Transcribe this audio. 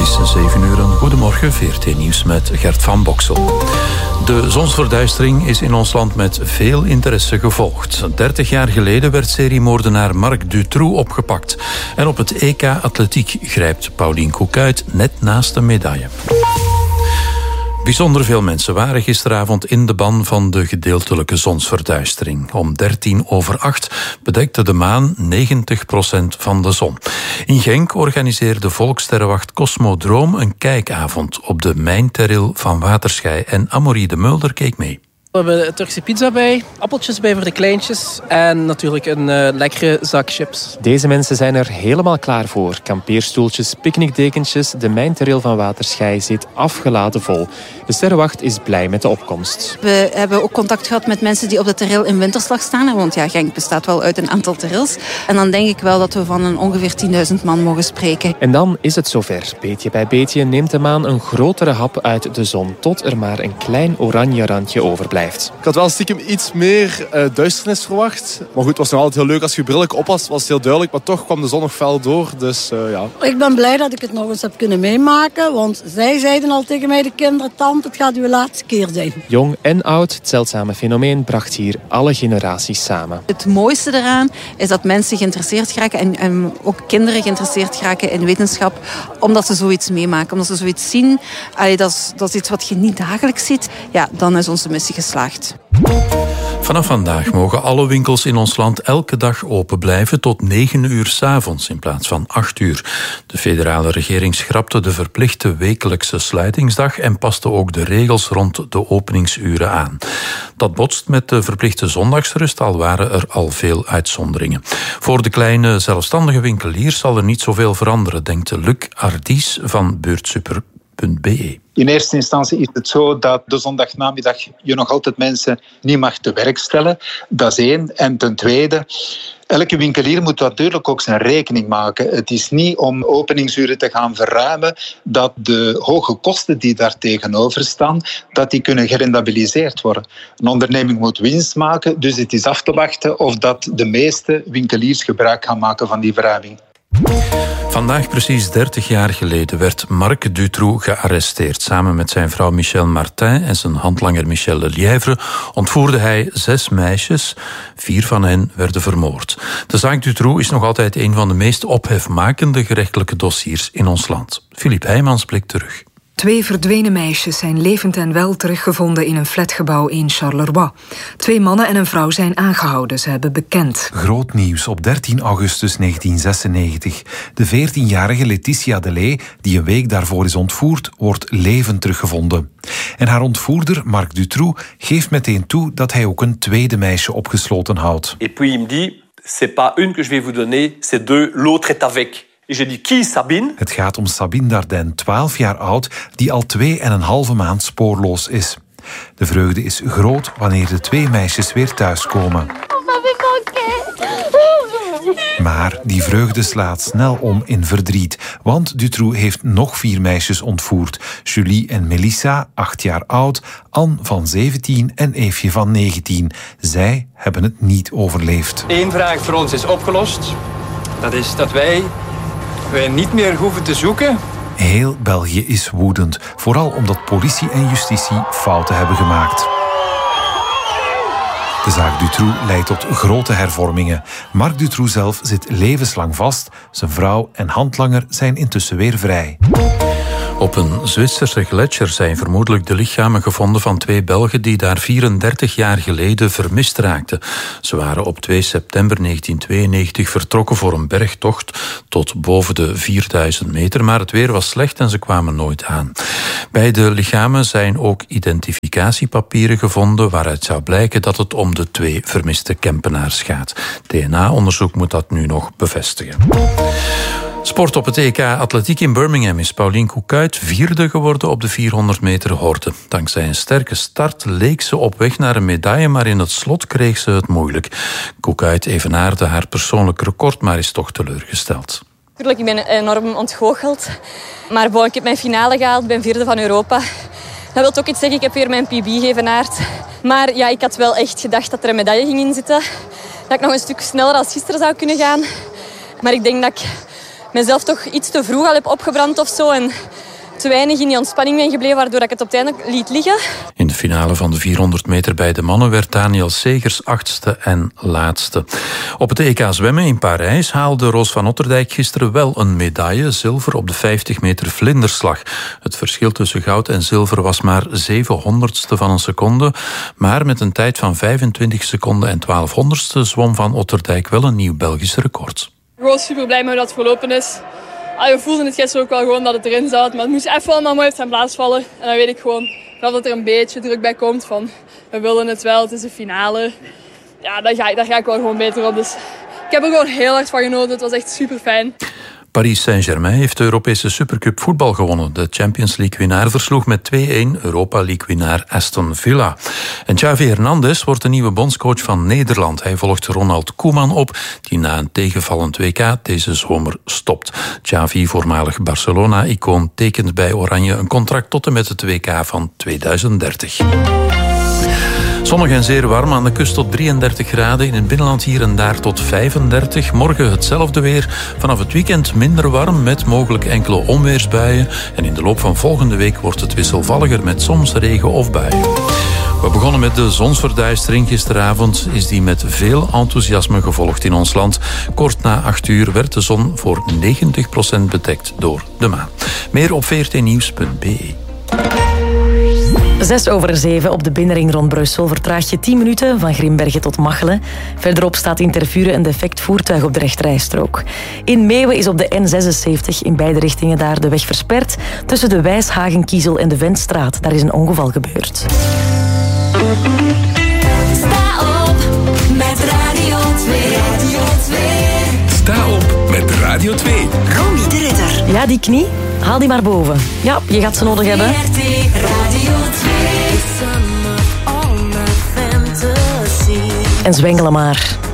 is 7 uur. Goedemorgen, VRT Nieuws met Gert van Boksel. De zonsverduistering is in ons land met veel interesse gevolgd. 30 jaar geleden werd seriemoordenaar Marc Dutroux opgepakt. En op het EK Atletiek grijpt Pauline Koekuit net naast de medaille. Bijzonder veel mensen waren gisteravond in de ban van de gedeeltelijke zonsverduistering. Om 8:13 bedekte de maan 90% van de zon. In Genk organiseerde Volkssterrenwacht Cosmodroom een kijkavond op de mijnterril van Waterschei. En Amorie de Mulder keek mee. We hebben Turkse pizza bij, appeltjes bij voor de kleintjes en natuurlijk een lekkere zak chips. Deze mensen zijn er helemaal klaar voor. Kampeerstoeltjes, picknickdekentjes, de mijnterril van Waterschei zit afgeladen vol. De Sterrenwacht is blij met de opkomst. We hebben ook contact gehad met mensen die op de terril in winterslag staan. Want ja, Genk bestaat wel uit een aantal terrils. En dan denk ik wel dat we van een ongeveer 10.000 man mogen spreken. En dan is het zover. Beetje bij beetje neemt de maan een grotere hap uit de zon, tot er maar een klein oranje randje overblijft. Ik had wel stiekem iets meer duisternis verwacht. Maar goed, het was nog altijd heel leuk als je je bril op was het heel duidelijk. Maar toch kwam de zon nog fel door, dus ja. Ik ben blij dat ik het nog eens heb kunnen meemaken. Want zij zeiden al tegen mij, de kinderen, tante, het gaat uw laatste keer zijn. Jong en oud, het zeldzame fenomeen bracht hier alle generaties samen. Het mooiste eraan is dat mensen geïnteresseerd geraken en ook kinderen geïnteresseerd geraken in wetenschap. Omdat ze zoiets meemaken, omdat ze zoiets zien. Dat is iets wat je niet dagelijks ziet. Ja, dan is onze missie geslaagd. Vanaf vandaag mogen alle winkels in ons land elke dag open blijven tot 9 uur 's avonds in plaats van 8 uur. De federale regering schrapte de verplichte wekelijkse sluitingsdag en paste ook de regels rond de openingsuren aan. Dat botst met de verplichte zondagsrust, al waren er al veel uitzonderingen. Voor de kleine zelfstandige winkeliers zal er niet zoveel veranderen, denkt Luc Ardies van beurtsuper.be. In eerste instantie is het zo dat de zondagnamiddag je nog altijd mensen niet mag te werk stellen. Dat is één. En ten tweede, elke winkelier moet natuurlijk ook zijn rekening maken. Het is niet om openingsuren te gaan verruimen dat de hoge kosten die daar tegenover staan, dat die kunnen gerentabiliseerd worden. Een onderneming moet winst maken, dus het is af te wachten of dat de meeste winkeliers gebruik gaan maken van die verruiming. Vandaag precies 30 jaar geleden werd Marc Dutroux gearresteerd. Samen met zijn vrouw Michelle Martin en zijn handlanger Michel Lelièvre ontvoerde hij 6 meisjes. 4 van hen werden vermoord. De zaak Dutroux is nog altijd een van de meest ophefmakende gerechtelijke dossiers in ons land. Philippe Heijmans blikt terug. 2 verdwenen meisjes zijn levend en wel teruggevonden in een flatgebouw in Charleroi. 2 mannen en een vrouw zijn aangehouden, ze hebben bekend. Groot nieuws op 13 augustus 1996. De 14-jarige Laetitia Delay, die een week daarvoor is ontvoerd, wordt levend teruggevonden. En haar ontvoerder, Marc Dutroux, geeft meteen toe dat hij ook een tweede meisje opgesloten houdt. Et puis il me dit, c'est pas une que je vais vous donner, c'est 2, l'autre est avec. Het gaat om Sabine Dardenne, 12 jaar oud, die al 2,5 maand spoorloos is. De vreugde is groot wanneer de 2 meisjes weer thuiskomen. Maar die vreugde slaat snel om in verdriet, want Dutroux heeft nog 4 meisjes ontvoerd. Julie en Melissa, 8 jaar oud, Anne van 17 en Eefje van 19. Zij hebben het niet overleefd. Eén vraag voor ons is opgelost. Dat is dat wij niet meer hoeven te zoeken. Heel België is woedend, vooral omdat politie en justitie fouten hebben gemaakt. De zaak Dutroux leidt tot grote hervormingen. Marc Dutroux zelf zit levenslang vast. Zijn vrouw en handlanger zijn intussen weer vrij. Op een Zwitserse gletsjer zijn vermoedelijk de lichamen gevonden van 2 Belgen die daar 34 jaar geleden vermist raakten. Ze waren op 2 september 1992 vertrokken voor een bergtocht tot boven de 4000 meter, maar het weer was slecht en ze kwamen nooit aan. Bij de lichamen zijn ook identificatiepapieren gevonden waaruit zou blijken dat het om de 2 vermiste Kempenaars gaat. DNA-onderzoek moet dat nu nog bevestigen. Sport op het EK Atletiek in Birmingham is Pauline Koekuit 4e geworden op de 400 meter horde. Dankzij een sterke start leek ze op weg naar een medaille, maar in het slot kreeg ze het moeilijk. Koekuit evenaarde haar persoonlijk record, maar is toch teleurgesteld. Natuurlijk, ik ben enorm ontgoocheld. Maar ik heb mijn finale gehaald, ben 4e van Europa. Dat wil ook iets zeggen, ik heb weer mijn PB geëvenaard. Maar ja, ik had wel echt gedacht dat er een medaille ging in zitten. Dat ik nog een stuk sneller als gisteren zou kunnen gaan. Maar ik denk dat ik mezelf toch iets te vroeg al heb opgebrand of zo. En te weinig in die ontspanning ben gebleven, waardoor ik het op het einde liet liggen. In de finale van de 400 meter bij de mannen werd Daniel Segers 8e en laatste. Op het EK zwemmen in Parijs haalde Roos van Otterdijk gisteren wel een medaille, zilver op de 50 meter vlinderslag. Het verschil tussen goud en zilver was maar 700ste van een seconde, maar met een tijd van 25 seconden en 1200ste zwom van Otterdijk wel een nieuw Belgisch record. Gewoon super blij met hoe dat verlopen is. We voelden het gisteren ook wel gewoon dat het erin zat. Maar het moest even allemaal mooi op zijn plaats vallen. En dan weet ik gewoon dat er een beetje druk bij komt. Van, we willen het wel, het is een finale. Ja, daar ga ik wel gewoon beter op. Dus ik heb er gewoon heel hard van genoten. Het was echt super fijn. Paris Saint-Germain heeft de Europese Supercup voetbal gewonnen. De Champions League-winnaar versloeg met 2-1 Europa League-winnaar Aston Villa. En Xavi Hernandez wordt de nieuwe bondscoach van Nederland. Hij volgt Ronald Koeman op, die na een tegenvallend WK deze zomer stopt. Xavi, voormalig Barcelona-icoon, tekent bij Oranje een contract tot en met het WK van 2030. Zonnig en zeer warm, aan de kust tot 33 graden. In het binnenland hier en daar tot 35. Morgen hetzelfde weer. Vanaf het weekend minder warm met mogelijk enkele onweersbuien. En in de loop van volgende week wordt het wisselvalliger met soms regen of buien. We begonnen met de zonsverduistering. Gisteravond is die met veel enthousiasme gevolgd in ons land. Kort na 8 uur werd de zon voor 90% bedekt door de maan. Meer op vrtnieuws.be. 6:07 op de binnenring rond Brussel vertraag je 10 minuten van Grimbergen tot Machelen. Verderop staat in Tervuren een defect voertuig op de rechterrijstrook. In Meeuwen is op de N76 in beide richtingen daar de weg versperd. Tussen de Wijshagen, Kiezel en de Ventstraat. Daar is een ongeval gebeurd. Sta op met Radio 2. Radio 2. Sta op met Radio 2. Romy de Ridder. Ja, die knie, haal die maar boven. Ja, je gaat ze nodig hebben. Radio 2. En zwengelen maar.